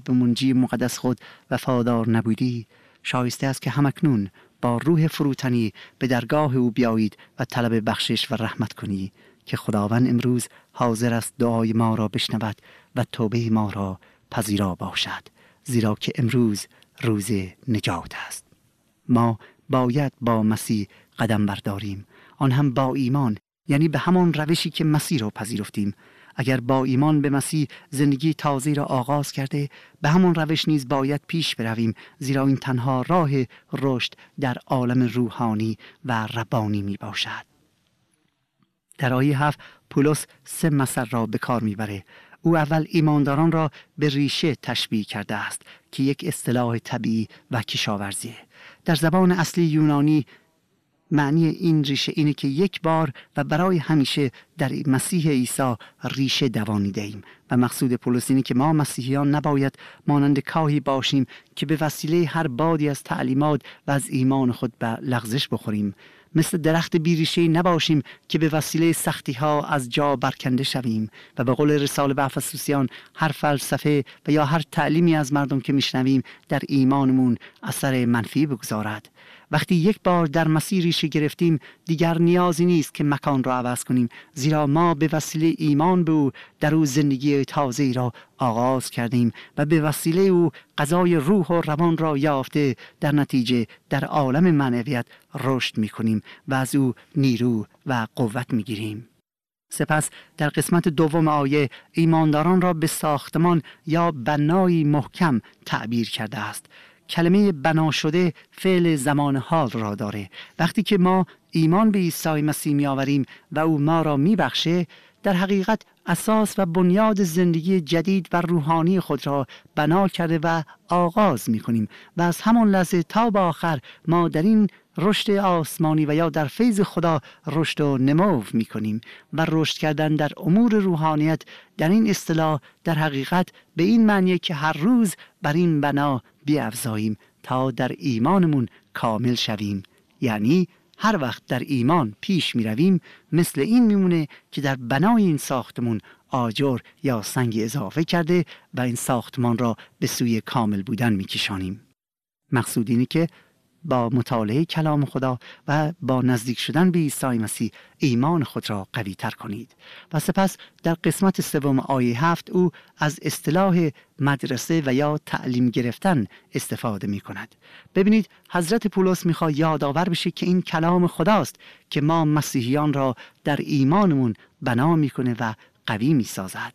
به منجی مقدس خود وفادار نبودی، شایسته است که همکنون با روح فروتنی به درگاه او بیایید و طلب بخشش و رحمت کنی که خداوند امروز حاضر است دعای ما را بشنود و توبه ما را پذیرا باشد، زیرا که امروز روز نجات است. ما باید با مسیح قدم برداریم، آن هم با ایمان، یعنی به همان روشی که مسیح را پذیرفتیم. اگر با ایمان به مسیح زندگی تازه را آغاز کرده، به همان روش نیز باید پیش برویم، زیرا این تنها راه رشد در عالم روحانی و ربانی می باشد. در آیه 7 پولس 3 مثل را به کار می بره. او اول ایمانداران را به ریشه تشبیه کرده است که یک اصطلاح طبیعی و کشاورزیه. در زبان اصلی یونانی معنی این ریشه اینه که یک بار و برای همیشه در مسیح عیسی ریشه دوانیده ایم و مقصود پولس اینه که ما مسیحیان نباید مانند کاهی باشیم که به وسیله هر بادی از تعلیمات و از ایمان خود به لغزش بخوریم. مثل درخت بیریشه‌ای نباشیم که به وسیله سختی ها از جا برکنده شویم و به قول رساله به افسوسیان هر فلسفه و یا هر تعلیمی از مردم که میشنویم در ایمانمون اثر منفی بگذارد. وقتی یک بار در مسیر ریشه گرفتیم دیگر نیازی نیست که مکان را عوض کنیم، زیرا ما به وسیله ایمان به او در او زندگی تازه‌ای را آغاز کردیم و به وسیله او غذای روح و روان را یافته در نتیجه در عالم معنویت رشد می‌کنیم و از او نیرو و قوت می‌گیریم. سپس در قسمت دوم آیه ایمانداران را به ساختمان یا بنایی محکم تعبیر کرده است. کلمه بنا شده فعل زمان حال را داره. وقتی که ما ایمان به عیسی مسیح می آوریم و او ما را می بخشه، در حقیقت اساس و بنیاد زندگی جدید و روحانی خود را بنا کرده و آغاز می کنیم و از همان لحظه تا به آخر ما در این رشد آسمانی و یا در فیض خدا رشد و نمو می کنیم و رشد کردن در امور روحانیت در این اصطلاح در حقیقت به این معنی که هر روز بر این بنا بیافزاییم تا در ایمانمون کامل شویم. یعنی هر وقت در ایمان پیش می رویم مثل این میمونه که در بنای این ساختمون آجر یا سنگ اضافه کرده و این ساختمان را به سوی کامل بودن می کشانیم. مقصود اینه که با مطالعه کلام خدا و با نزدیک شدن به عیسی مسیح ایمان خود را قوی تر کنید. و سپس در قسمت سوم آیه 7 او از اصطلاح مدرسه و یا تعلیم گرفتن استفاده می کند. ببینید حضرت پولس می خواهد یادآور بشه که این کلام خداست که ما مسیحیان را در ایمانمون بنا می کنه و قوی می سازد.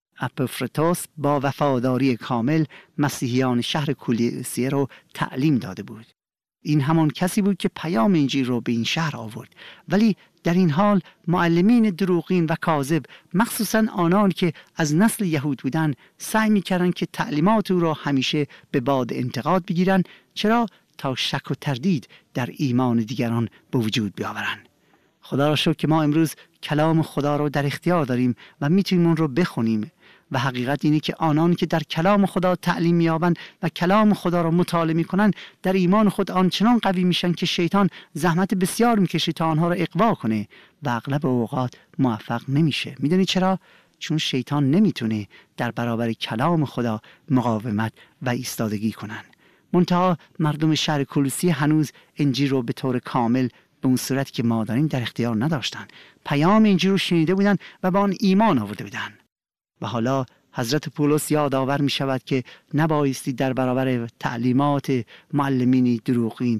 اپیفرتوس با وفاداری کامل مسیحیان شهر کولوسیه رو تعلیم داده بود. این همان کسی بود که پیام انجیل رو به این شهر آورد، ولی در این حال معلمین دروغین و کاذب، مخصوصا آنان که از نسل یهود بودند، سعی می‌کردند که تعلیمات او را همیشه به باد انتقاد بگیرند. چرا؟ تا شک و تردید در ایمان دیگران به وجود بیاورند. خدا را شکر که ما امروز کلام خدا را در اختیار داریم و میتونیم اون رو بخونیم و حقیقت اینه که آنان که در کلام خدا تعلیم می‌یابند و کلام خدا را مطالعه می‌کنند در ایمان خود آنچنان قوی میشن که شیطان زحمت بسیار می‌کشه تا آنها را اغوا کنه و اغلب اوقات موفق نمیشه. میدونی چرا؟ چون شیطان نمیتونه در برابر کلام خدا مقاومت و ایستادگی کنن. منتها مردم شهر کولوسیه هنوز انجیل رو به طور کامل به اون صورتی که ما داریم در اختیار نداشتن. پیام انجیل رو شنیده بودن و با آن ایمان آورده بودن. و حالا حضرت پولس یادآور می شود که نبایستی در برابر تعلیمات معلمین دروغین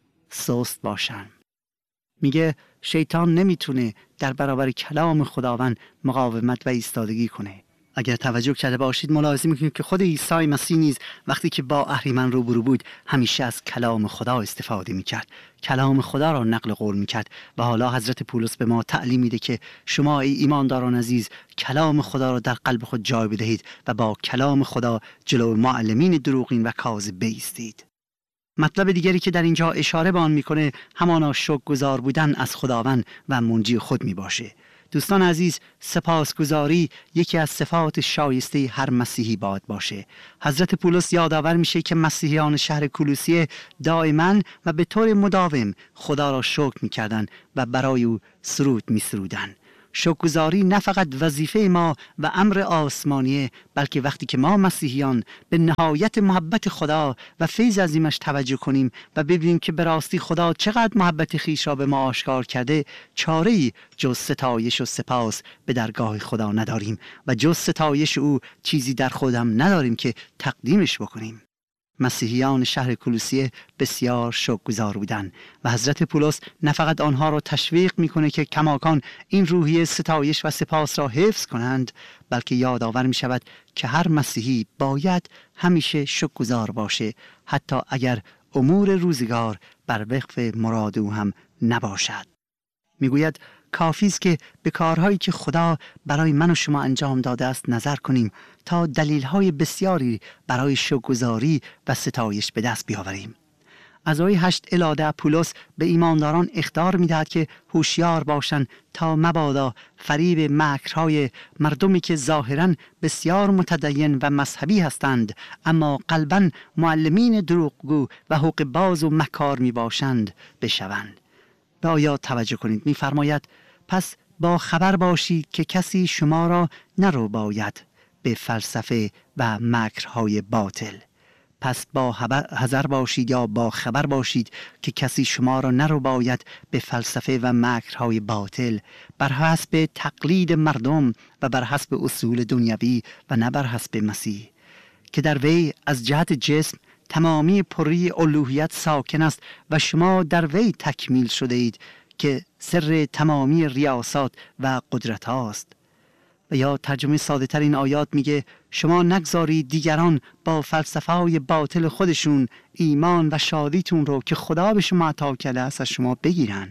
سست باشن. میگه شیطان نمیتونه در برابر کلام خداوند مقاومت و ایستادگی کنه. اگر توجه کرده باشید ملاحظه میکنید که خود عیسی مسیح نیز وقتی که با اهریمن روبرو بود همیشه از کلام خدا استفاده میکرد، کلام خدا را نقل قول میکرد. و حالا حضرت پولس به ما تعلیم میده که شما ای ایمانداران عزیز کلام خدا را در قلب خود جای بدهید و با کلام خدا جلو معلمین دروغین و کاذب بایستید. مطلب دیگری که در اینجا اشاره به آن میکنه همانا شکرگزار بودن از خداوند و منجی خود میباشه. دوستان عزیز، سپاسگزاری یکی از صفات شایسته هر مسیحی باید باشه. حضرت پولس یادآور میشه که مسیحیان شهر کولوسیه دائما و به طور مداوم خدا را شکر میکردن و برای او سرود میسرودن. شکرگزاری نه فقط وظیفه ما و امر آسمانیه، بلکه وقتی که ما مسیحیان به نهایت محبت خدا و فیض عظیمش توجه کنیم و ببینیم که به راستی خدا چقدر محبت خویش را به ما آشکار کرده، چاره‌ای جز ستایش و سپاس به درگاه خدا نداریم و جز ستایش او چیزی در خودم نداریم که تقدیمش بکنیم. مسیحیان شهر کولوسیه بسیار شکرگزار بودند و حضرت پولس نه فقط آنها را تشویق میکنه که کماکان این روحیه ستایش و سپاس را حفظ کنند، بلکه یادآور می شود که هر مسیحی باید همیشه شکرگزار باشه، حتی اگر امور روزگار بر وفق مراد او هم نباشد. میگوید کافی است که به کارهایی که خدا برای من و شما انجام داده است نظر کنیم تا دلیل‌های بسیاری برای شکرگزاری و ستایش به دست بیاوریم. از آیه 8 الی 10 پولس به ایمانداران اخطار می‌دهد که هوشیار باشند تا مبادا فریب مکرهای مردمی که ظاهراً بسیار متدین و مذهبی هستند اما قلباً معلمین دروغگو و حقه‌باز و مکار میباشند بشوند. به آیات توجه کنید. می‌فرماید پس با خبر باشید که کسی شما را نرو باید به فلسفه و مکرهای باطل. پس با حذر باشید یا با خبر باشید که کسی شما را نرو باید به فلسفه و مکرهای باطل، بر حسب تقلید مردم و بر حسب اصول دنیوی و نه بر حسب مسیح، که در وی از جهت جسم تمامی پری الوهیت ساکن است و شما در وی تکمیل شده اید که سر تمامی ریاست و قدرت هاست. و یا ترجمه ساده تر این آیات میگه شما نگذارید دیگران با فلسفه های باطل خودشون ایمان و شادیتون رو که خدا به شما عطا کرده است از شما بگیرن.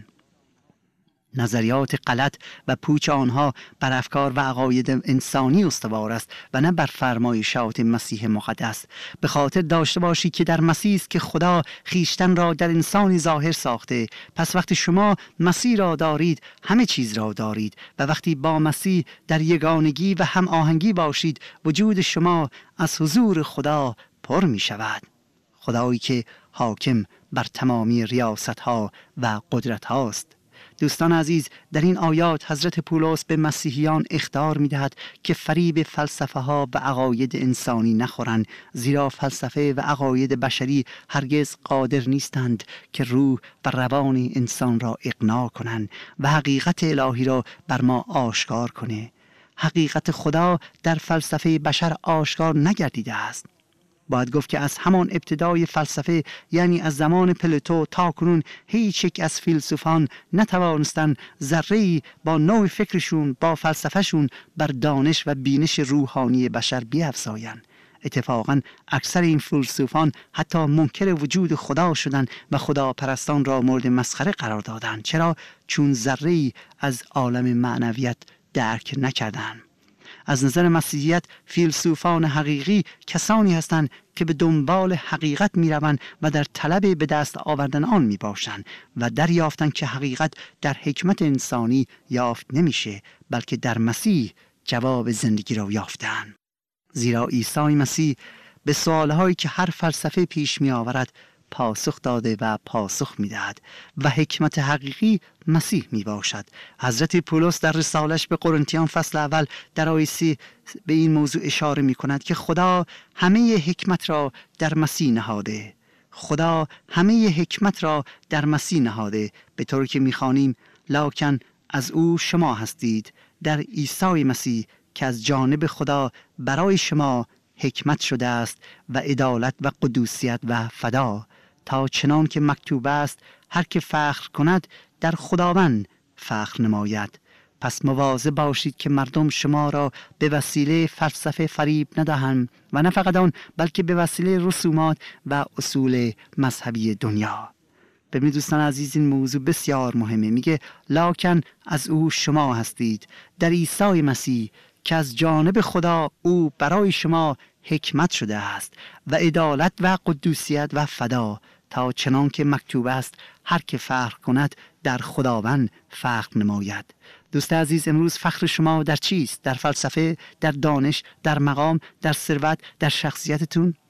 نظریات غلط و پوچ آنها بر افکار و عقاید انسانی استوار است و نه بر فرمایشات مسیح مقدس. به خاطر داشته باشید که در مسیح است که خدا خیشتن را در انسانی ظاهر ساخته. پس وقتی شما مسیح را دارید همه چیز را دارید و وقتی با مسیح در یگانگی و هم آهنگی باشید وجود شما از حضور خدا پر می شود. خدایی که حاکم بر تمامی ریاست ها و قدرت هاست. دوستان عزیز، در این آیات حضرت پولس به مسیحیان اخطار می‌دهد که فریب فلسفه ها و عقاید انسانی نخورند، زیرا فلسفه و عقاید بشری هرگز قادر نیستند که روح و روان انسان را اقناع کنند و حقیقت الهی را بر ما آشکار کنه. حقیقت خدا در فلسفه بشر آشکار نگردیده است. باید گفت که از همان ابتدای فلسفه، یعنی از زمان پلوتو تا کنون، هیچ یک از فیلسوفان نتوانستن ذره‌ای با نوع فکرشون، با فلسفهشون بر دانش و بینش روحانی بشر بیفزایند. اتفاقاً اکثر این فیلسوفان حتی منکر وجود خدا شدند و خداپرستان را مورد مسخره قرار دادند. چرا؟ چون ذره‌ای از عالم معنویت درک نکردند. از نظر مسیحیت فیلسوفان حقیقی کسانی هستند که به دنبال حقیقت می روند و در طلب به دست آوردن آن می باشند و دریافتند که حقیقت در حکمت انسانی یافت نمیشه، بلکه در مسیح جواب زندگی را یافتند. زیرا عیسی مسیح به سوالهایی که هر فلسفه پیش می آورد پاسخ داده و پاسخ می دهد و حکمت حقیقی مسیح می باشد. حضرت پولس در رسالش به قرنتیان فصل اول در آیه 3 به این موضوع اشاره می کند که خدا همه حکمت را در مسیح نهاده. خدا همه حکمت را در مسیح نهاده، به طوری که می خوانیم لکن از او شما هستید در عیسی مسیح که از جانب خدا برای شما حکمت شده است و عدالت و قدوسیت و فدا، تا چنان که مکتوب است هر که فخر کند در خداوند فخر نماید. پس مواظب باشید که مردم شما را به وسیله فلسفه فریب ندهند و نه فقط آن بلکه به وسیله رسومات و اصول مذهبی دنیا. ببینید دوستان عزیز، این موضوع بسیار مهمه. میگه لکن از او شما هستید در عیسی مسیح که از جانب خدا او برای شما حکمت شده است و عدالت و قدوسیت و فدا، تا چنان که مکتوب است هر که فخر کند در خداوند فخر نماید. دوست عزیز، امروز فخر شما در چیست؟ در فلسفه، در دانش، در مقام، در ثروت، در شخصیتتون؟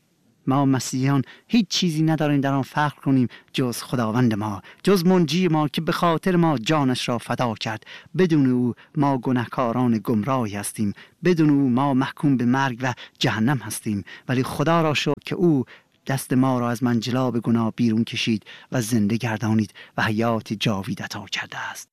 ما مسیحیان هیچ چیزی نداریم در آن فخر کنیم جز خداوند ما، جز منجی ما که به خاطر ما جانش را فدا کرد. بدون او ما گناهکاران گمراهی هستیم، بدون او ما محکوم به مرگ و جهنم هستیم. ولی خدا را شکر که او دست ما را از منجلاب گناه بیرون کشید و زنده گردانید و حیات جاوید عطا کرده است.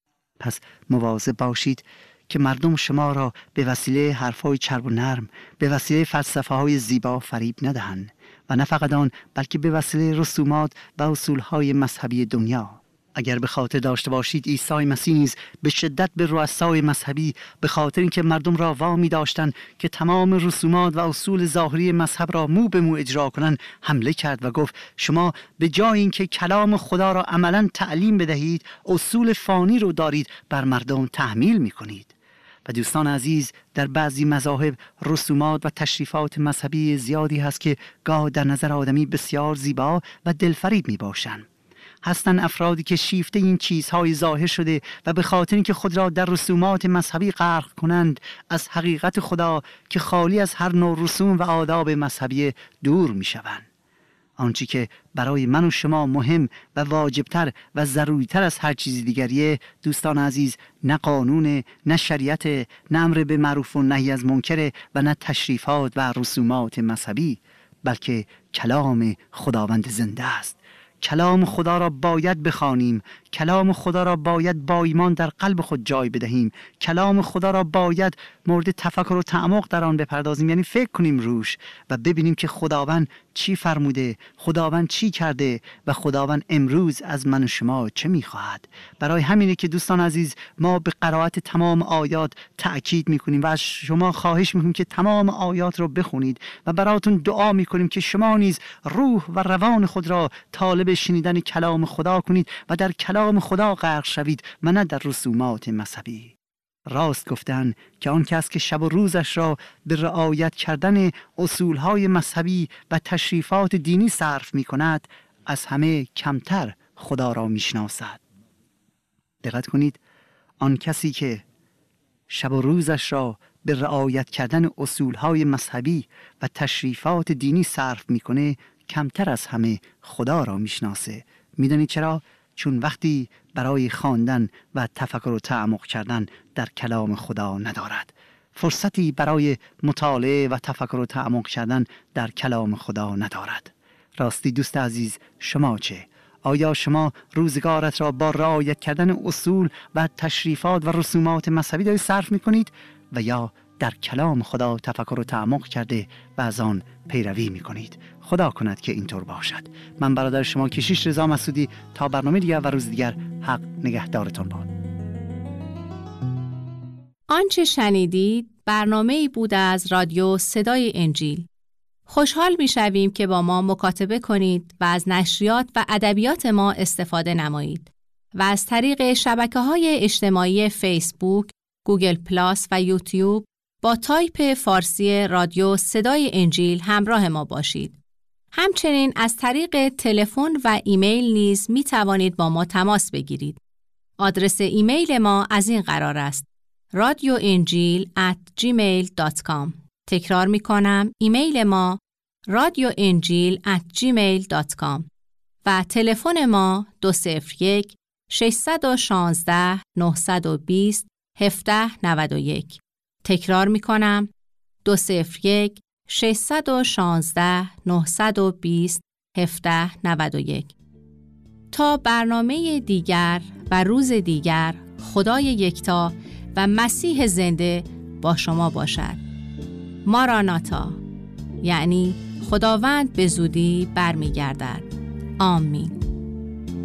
پس مواظب باشید که مردم شما را به وسیله حرفهای چرب و نرم، به وسیله فلسفه‌های زیبا فریب ندهند و نه فقط آن، بلکه به وسیله رسومات و اصولهای مذهبی دنیا. اگر به خاطر داشته باشید عیسی مسیح نیز به شدت به رؤسای مذهبی به خاطر اینکه مردم را وامی داشتند که تمام رسومات و اصول ظاهری مذهب را مو به مو اجرا کنند حمله کرد و گفت شما به جای اینکه کلام خدا را عملاً تعلیم بدهید، اصول فانی رو دارید بر مردم تحمیل می‌کنید. و دوستان عزیز، در بعضی مذاهب رسومات و تشریفات مذهبی زیادی هست که گاه در نظر آدمی بسیار زیبا و دلفریب میباشند. هستند افرادی که شیفته این چیزهای ظاهر شده و به خاطر اینکه خود را در رسومات مذهبی غرق کنند از حقیقت خدا که خالی از هر نوع رسوم و آداب مذهبی دور میشوند. آنچه که برای من و شما مهم و واجبتر و ضروریتر از هر چیزی دیگریه دوستان عزیز، نه قانون، نه شریعت، نه امر به معروف و نهی از منکر و نه تشریفات و رسومات مذهبی، بلکه کلام خداوند زنده است. کلام خدا را باید بخوانیم، کلام خدا را باید با ایمان در قلب خود جای بدهیم، کلام خدا را باید مورد تفکر و تعمق در آن بپردازیم، یعنی فکر کنیم روش و ببینیم که خداوند چی فرموده، خداوند چی کرده و خداوند امروز از من و شما چه میخواهد. برای همینه که دوستان عزیز ما به قرائت تمام آیات تأکید میکنیم و از شما خواهش میکنیم که تمام آیات را بخونید و براتون دعا میکنیم که شما نیز روح و روان خود را طالب شنیدن کلام خدا کنید و در کلام خدا غرق شوید و نه در رسومات مذهبی. راست گفتن که آن کس که شب و روزش را به رعایت کردن اصولهای مذهبی و تشریفات دینی صرف می کند از همه کمتر خدا را می شناسد. دقت کنید، آن کسی که شب و روزش را به رعایت کردن اصولهای مذهبی و تشریفات دینی صرف می کنه کمتر از همه خدا را می شناسه. می دانید چرا؟ چون وقتی برای خواندن و تفکر و تعمق کردن در کلام خدا ندارد، فرصتی برای مطالعه و تفکر و تعمق کردن در کلام خدا ندارد. راستی دوست عزیز، شما چه؟ آیا شما روزگارت را با رعایت کردن اصول و تشریفات و رسومات مذهبی دارید صرف می‌کنید و یا در کلام خدا تفکر و تعمق کرده و از آن پیروی می‌کنید؟ خدا کند که اینطور باشد. من برادر شما کشیش رضا مسعودی، تا برنامه دیگر و روز دیگر، حق نگهدارتون باد. آنچه شنیدید برنامه‌ای بود از رادیو صدای انجیل. خوشحال می‌شویم که با ما مکاتبه کنید و از نشریات و ادبیات ما استفاده نمایید و از طریق شبکه‌های اجتماعی فیسبوک، گوگل پلاس و یوتیوب با تایپ فارسی رادیو صدای انجیل همراه ما باشید. همچنین از طریق تلفن و ایمیل نیز می توانید با ما تماس بگیرید. آدرس ایمیل ما از این قرار است: radioinjil@gmail.com. تکرار می کنم، ایمیل ما radioinjil@gmail.com و تلفن ما 201 616 920 1791. تکرار می کنم، 201 616 920 1791. تا برنامه دیگر و روز دیگر، خدای یکتا و مسیح زنده با شما باشد. ماراناتا، یعنی خداوند به زودی برمیگردد. آمین.